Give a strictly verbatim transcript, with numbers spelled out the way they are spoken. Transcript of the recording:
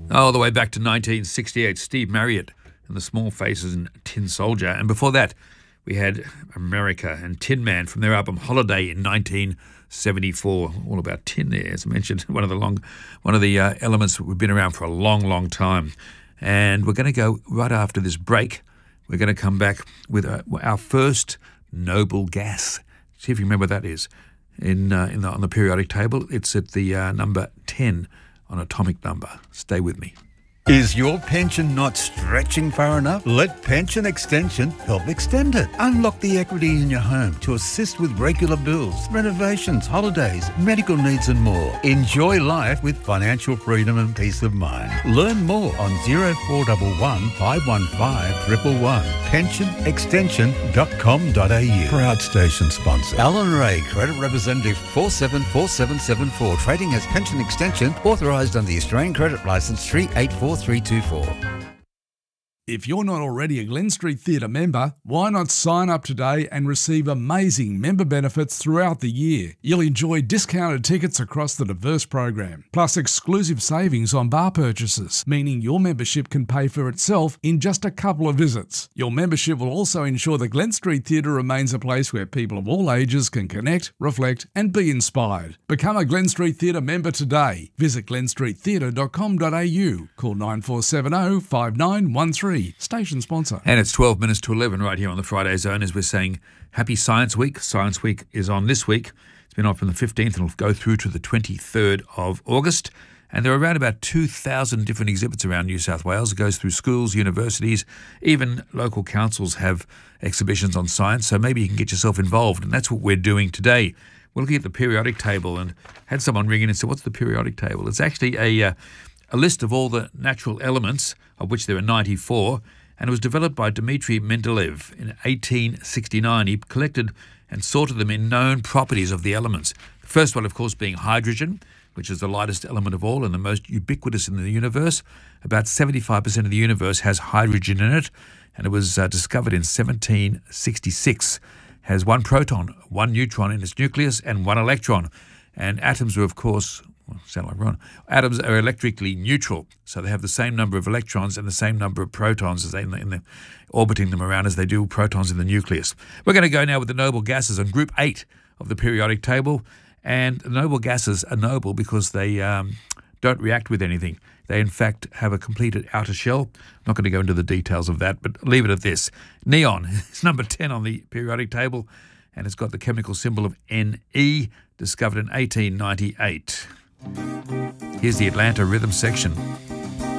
All the way back to nineteen sixty-eight, Steve Marriott and the Small Faces and Tin Soldier. And before that, we had America and Tin Man from their album Holiday in nineteen seventy-four. All about tin there, as I mentioned, one of the long, one of the uh, elements that we've been around for a long, long time. And we're going to go right after this break. We're going to come back with uh, our first noble gas. See if you remember what that is. In, uh, in the, on the periodic table, it's at the uh, number ten on atomic number. Stay with me. Is your pension not stretching far enough? Let Pension Extension help extend it. Unlock the equity in your home to assist with regular bills, renovations, holidays, medical needs and more. Enjoy life with financial freedom and peace of mind. Learn more on zero four one one, five one five, one one one. pension extension dot com dot a u. Proud station sponsor. Alan Ray, Credit Representative four seven four seven seven four. Trading as Pension Extension, authorised under the Australian Credit Licence three eight four three two four. If you're not already a Glen Street Theatre member, why not sign up today and receive amazing member benefits throughout the year? You'll enjoy discounted tickets across the diverse program, plus exclusive savings on bar purchases, meaning your membership can pay for itself in just a couple of visits. Your membership will also ensure the Glen Street Theatre remains a place where people of all ages can connect, reflect and be inspired. Become a Glen Street Theatre member today. Visit glen street theatre dot com dot a u. Call nine four seven zero, five nine one three. Station sponsor. And it's twelve minutes to eleven right here on the Friday Zone as we're saying Happy Science Week. Science Week is on this week. It's been on from the fifteenth and will go through to the twenty-third of August. And there are around about two thousand different exhibits around New South Wales. It goes through schools, universities, even local councils have exhibitions on science. So maybe you can get yourself involved. And that's what we're doing today. We're looking at the periodic table and had someone ring in and say, what's the periodic table? It's actually a... Uh, a list of all the natural elements, of which there are ninety-four, and it was developed by Dmitry Mendeleev in eighteen sixty-nine. He collected and sorted them in known properties of the elements. The first one, of course, being hydrogen, which is the lightest element of all and the most ubiquitous in the universe. About seventy-five percent of the universe has hydrogen in it, and it was uh, discovered in seventeen sixty-six. Has one proton, one neutron in its nucleus, and one electron. And atoms are, of course... sound like Ron. Atoms are electrically neutral, so they have the same number of electrons and the same number of protons as they in the, in the orbiting them around as they do protons in the nucleus. We're going to go now with the noble gases on Group eight of the periodic table, and the noble gases are noble because they um, don't react with anything. They in fact have a completed outer shell. I'm not going to go into the details of that, but leave it at this. Neon is number ten on the periodic table, and it's got the chemical symbol of Ne, discovered in eighteen ninety-eight. Here's the Atlanta Rhythm Section.